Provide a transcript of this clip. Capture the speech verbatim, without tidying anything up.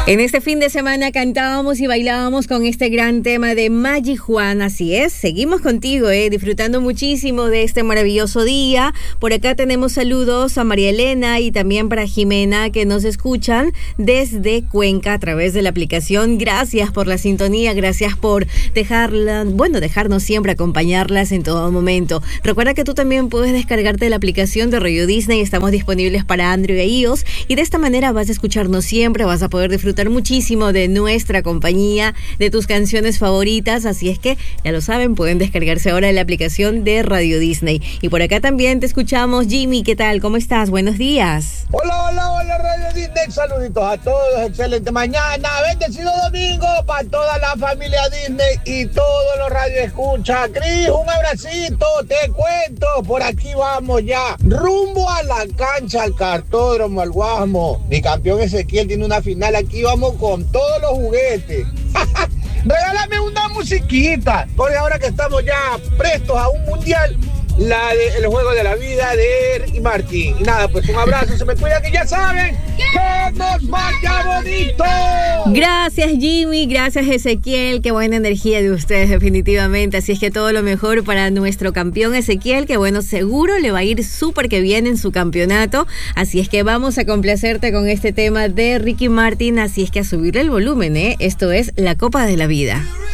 En este fin de semana cantábamos y bailábamos con este gran tema de Magic Juan, así es, seguimos contigo, eh, disfrutando muchísimo de este maravilloso día. Por acá tenemos saludos a María Elena y también para Jimena que nos escuchan desde Cuenca a través de la aplicación. Gracias por la sintonía, gracias por dejarla, bueno, dejarnos siempre acompañarlas en todo momento. Recuerda que tú también puedes descargarte la aplicación de Radio Disney, estamos disponibles para Android e iOS y de esta manera vas a escucharnos siempre, vas a poder disfrutar muchísimo de nuestra compañía, de tus canciones favoritas, así es que ya lo saben, pueden descargarse ahora la aplicación de Radio Disney. Y por acá también te escuchamos. Jimmy, ¿qué tal? ¿Cómo estás? Buenos días. Hola, hola, hola Radio Disney, saluditos a todos, excelente mañana, bendecido domingo para toda la familia Disney y todos los radioescuchas. Cris, un abracito, te cuento, por aquí vamos ya, rumbo a la cancha, al cartódromo, al Guasmo. Mi campeón Ezequiel tiene una final, aquí vamos con todos los juguetes. Regálame una musiquita, porque ahora que estamos ya prestos a un mundial, la de El Juego de la Vida de Ricky Martin. Y nada, pues un abrazo, se me cuida, que ya saben, que nos vaya bonito. Gracias Jimmy, gracias Ezequiel, qué buena energía de ustedes definitivamente, así es que todo lo mejor para nuestro campeón Ezequiel, que bueno, seguro le va a ir súper que bien en su campeonato, así es que vamos a complacerte con este tema de Ricky Martin, así es que a subirle el volumen, ¿eh? Esto es La Copa de la Vida.